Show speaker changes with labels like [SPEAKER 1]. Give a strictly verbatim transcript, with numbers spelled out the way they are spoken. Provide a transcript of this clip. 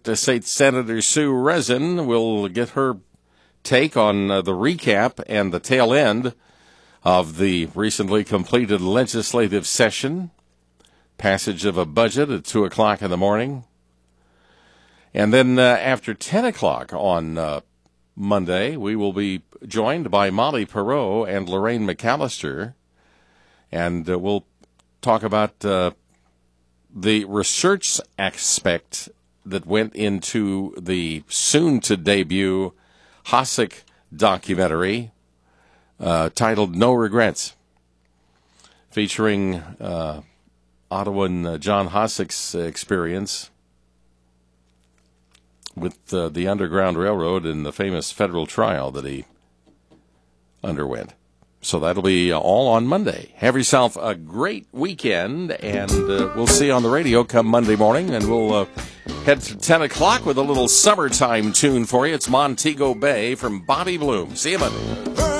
[SPEAKER 1] State Senator Sue Rezin. We'll get her take on uh, the recap and the tail end of the recently completed legislative session. Passage of a budget at two o'clock in the morning. And then uh, after ten o'clock on uh, Monday, we will be joined by Molly Perot and Lorraine McAllister. And uh, we'll talk about uh, the research aspect that went into the soon-to-debut Hossack documentary uh, titled No Regrets, featuring uh, Ottawan uh, John Hossack's experience with uh, the Underground Railroad and the famous federal trial that he underwent. So that'll be all on Monday. Have yourself a great weekend, and uh, we'll see you on the radio come Monday morning, and we'll uh, head to ten o'clock with a little summertime tune for you. It's Montego Bay from Bobby Bloom. See you Monday.